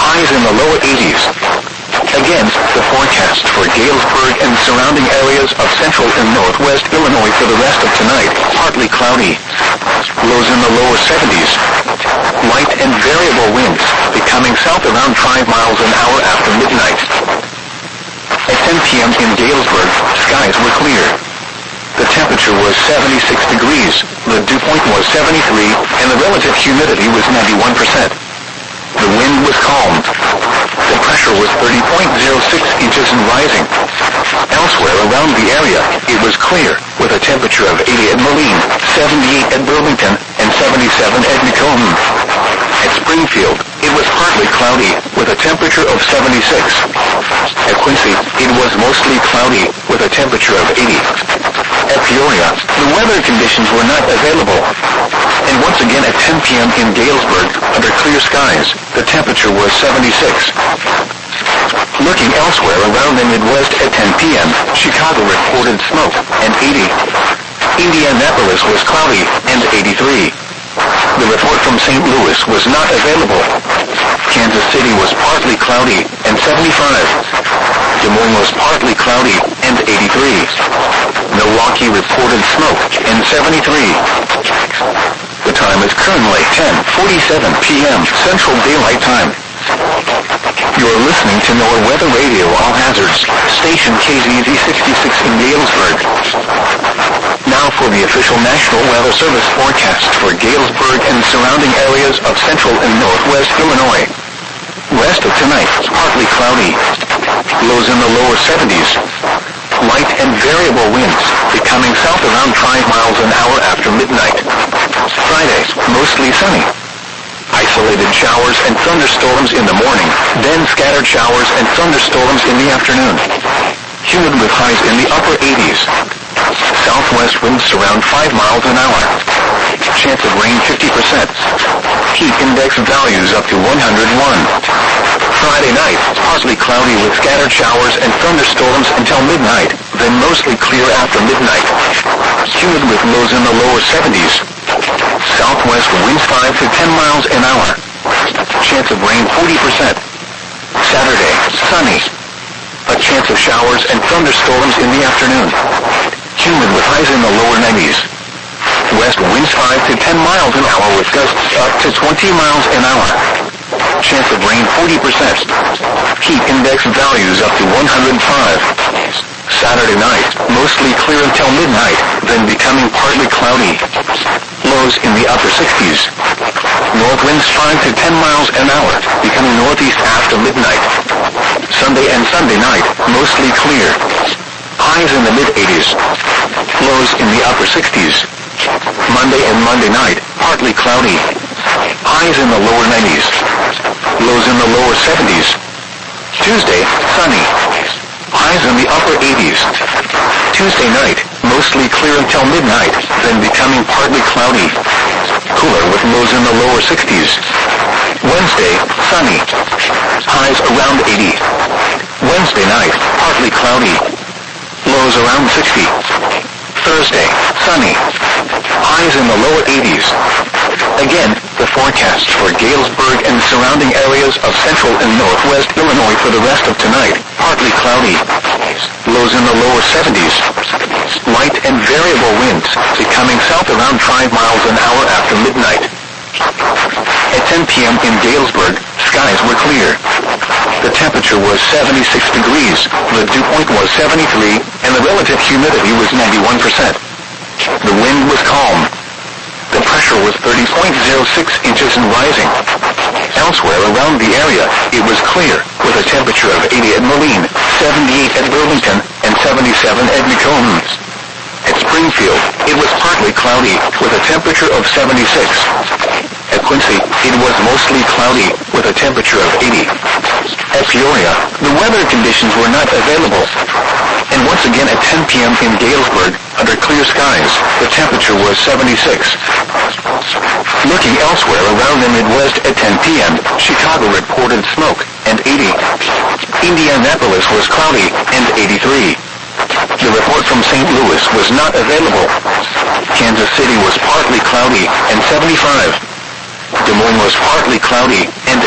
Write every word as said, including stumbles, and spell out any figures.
highs in the lower eighties. Again, the forecast for Galesburg and surrounding areas of central and northwest Illinois for the rest of tonight, partly cloudy. Lows in the lower seventies. Light and variable winds, becoming south around five miles an hour after midnight. At ten p.m. in Galesburg, skies were clear. The temperature was seventy-six degrees, the dew point was seventy-three, and the relative humidity was ninety-one percent. The wind was calm. The pressure was thirty point zero six inches and rising. Elsewhere around the area, it was clear, with a temperature of eighty at Moline, seventy-eight at Burlington, and seventy-seven at Macomb. At Springfield, it was partly cloudy, with a temperature of seventy-six. At Quincy, it was mostly cloudy, with a temperature of eighty. At Peoria, the weather conditions were not available. And once again at ten p.m. in Galesburg, under clear skies, the temperature was seventy-six. Looking elsewhere around the Midwest at ten p.m., Chicago reported smoke, and eighty. Indianapolis was cloudy, and eighty-three. The report from Saint Louis was not available. Kansas City was partly cloudy, and seventy-five. Des Moines was partly cloudy, and eighty-three. Milwaukee reported smoke, and seventy-three. The time is currently ten forty-seven p.m. Central Daylight Time. You're listening to NOAA Weather Radio All Hazards, station K Z Z sixty-six in Galesburg. Now for the official National Weather Service forecast for Galesburg and surrounding areas of central and northwest Illinois. Rest of tonight, partly cloudy. Lows in the lower seventies. Light and variable winds, becoming south around five miles an hour after midnight. Friday, mostly sunny. Isolated showers and thunderstorms in the morning, then scattered showers and thunderstorms in the afternoon. Humid with highs in the upper eighties. Southwest winds around five miles an hour. Chance of rain fifty percent. Heat index values up to one hundred one. Friday night, partly cloudy with scattered showers and thunderstorms until midnight, then mostly clear after midnight. Humid with lows in the lower seventies. Southwest winds five to ten miles an hour. Chance of rain forty percent. Saturday, sunny. A chance of showers and thunderstorms in the afternoon. Humid with highs in the lower nineties. West winds five to ten miles an hour with gusts up to twenty miles an hour. Chance of rain forty percent. Heat index values up to one hundred five. Saturday night, mostly clear until midnight, then becoming partly cloudy. Lows in the upper sixties. North winds five to ten miles an hour, becoming northeast after midnight. Sunday and Sunday night, mostly clear. Highs in the mid-eighties. Lows in the upper sixties. Monday and Monday night, partly cloudy. Highs in the lower nineties. Lows in the lower seventies. Tuesday, sunny. Highs in the upper eighties. Tuesday night, mostly clear until midnight, then becoming partly cloudy. Cooler with lows in the lower sixties. Wednesday, sunny. Highs around eighty. Wednesday night, partly cloudy. Lows around sixty. Thursday, sunny. Highs in the lower eighties. Again, the forecast for Galesburg and surrounding areas of central and northwest Illinois for the rest of tonight, partly cloudy. Lows in the lower seventies. Light and variable winds, becoming south around five miles an hour after midnight. At ten p.m. in Galesburg, skies were clear. The temperature was seventy-six degrees, the dew point was seventy-three, and the relative humidity was ninety-one percent. The wind was calm. The pressure was thirty point zero six inches and rising. Elsewhere around the area, it was clear, with a temperature of eighty at Moline, seventy-eight at Burlington, and seventy-seven at Macomb. At Springfield, it was partly cloudy, with a temperature of seventy-six. At Quincy, it was mostly cloudy, with a temperature of eighty. At Peoria, the weather conditions were not available. And once again at ten p.m. in Galesburg, under clear skies, the temperature was seventy-six. Looking elsewhere around the Midwest at ten p.m., Chicago reported smoke, and eighty. Indianapolis was cloudy, and eighty-three. The report from Saint Louis was not available. Kansas City was partly cloudy, and seventy-five. Des Moines was partly cloudy, and